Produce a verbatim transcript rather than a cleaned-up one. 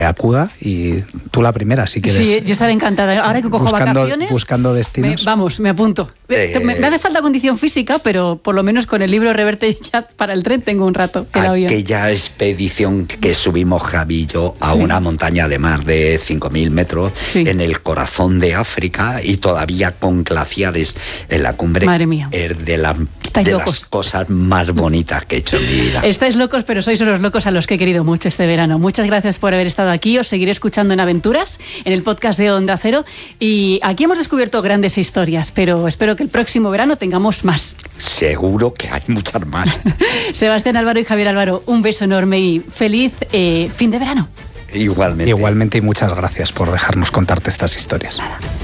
acuda, y tú la primera, si quieres. Sí, yo estaré encantada. Ahora que cojo buscando, vacaciones, buscando destinos. Me, vamos, me apunto. Eh, me, me hace falta condición física, pero por lo menos con el libro Reverte ya para el tren tengo un rato el avión. Aquella expedición que subimos Javi y yo a Sí. una montaña de más de cinco mil metros, Sí. en el corazón de África, y todavía con glaciares en la cumbre. Madre mía. Es de, la, Estáis de locos. las cosas más bonitas que he hecho en mi vida. Estáis locos, pero sois unos locos a los que he querido mucho este verano. Muchas gracias por haber estado aquí. Os seguiré escuchando en Aventuras, en el podcast de Onda Cero. Y aquí hemos descubierto grandes historias, pero espero que el próximo verano tengamos más. Seguro que hay muchas más. Sebastián Álvaro y Javier Álvaro, un beso enorme y feliz eh, fin de verano. Igualmente. Igualmente, y muchas gracias por dejarnos contarte estas historias. Nada.